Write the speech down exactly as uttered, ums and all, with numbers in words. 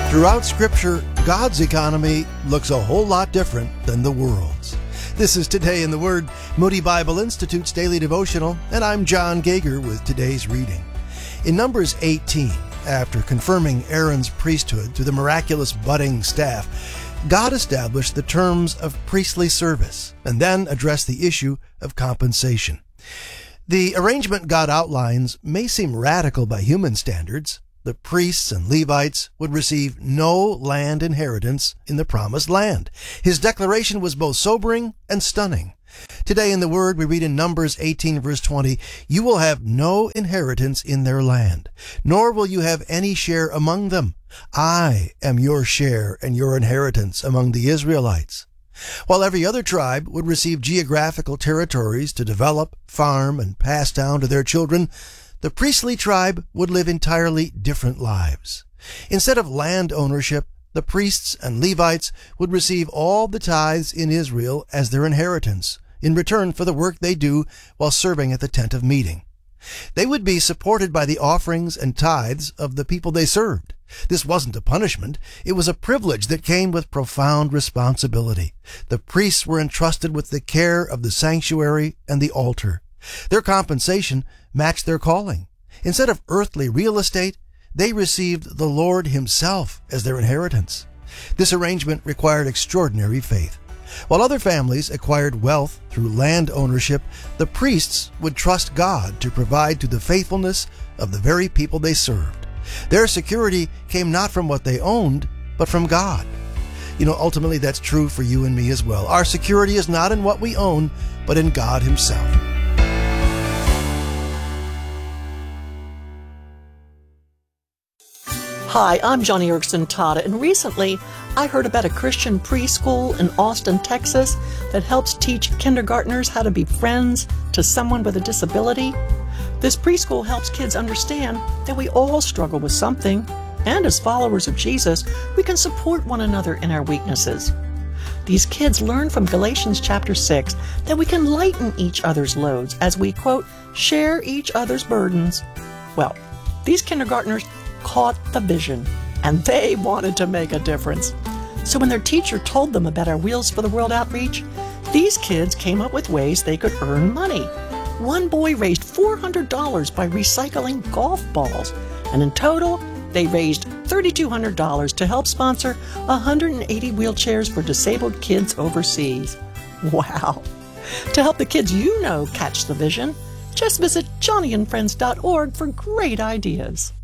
Throughout Scripture, God's economy looks a whole lot different than the world's. This is Today in the Word, Moody Bible Institute's daily devotional, and I'm John Gager with today's reading. In Numbers eighteen, after confirming Aaron's priesthood through the miraculous budding staff, God established the terms of priestly service and then addressed the issue of compensation. The arrangement God outlines may seem radical by human standards. The priests and Levites would receive no land inheritance in the promised land. His declaration was both sobering and stunning. Today in the Word, we read in Numbers eighteen, verse twenty, "You will have no inheritance in their land, nor will you have any share among them. I am your share and your inheritance among the Israelites." While every other tribe would receive geographical territories to develop, farm, and pass down to their children, the priestly tribe would live entirely different lives. Instead of land ownership, the priests and Levites would receive all the tithes in Israel as their inheritance, in return for the work they do while serving at the tent of meeting. They would be supported by the offerings and tithes of the people they served. This wasn't a punishment. It was a privilege that came with profound responsibility. The priests were entrusted with the care of the sanctuary and the altar. Their compensation matched their calling. Instead of earthly real estate, they received the Lord Himself as their inheritance. This arrangement required extraordinary faith. While other families acquired wealth through land ownership, the priests would trust God to provide through the faithfulness of the very people they served. Their security came not from what they owned, but from God. You know, ultimately that's true for you and me as well. Our security is not in what we own, but in God Himself. Hi, I'm Joni Eareckson Tada, and recently I heard about a Christian preschool in Austin, Texas that helps teach kindergartners how to be friends to someone with a disability. This preschool helps kids understand that we all struggle with something, and as followers of Jesus, we can support one another in our weaknesses. These kids learn from Galatians chapter six that we can lighten each other's loads as we, quote, share each other's burdens. Well, these kindergartners caught the vision, and they wanted to make a difference. So when their teacher told them about our Wheels for the World outreach, these kids came up with ways they could earn money. One boy raised four hundred dollars by recycling golf balls, and in total, they raised three thousand two hundred dollars to help sponsor one hundred eighty wheelchairs for disabled kids overseas. Wow! To help the kids you know catch the vision, just visit Joni and Friends dot org for great ideas.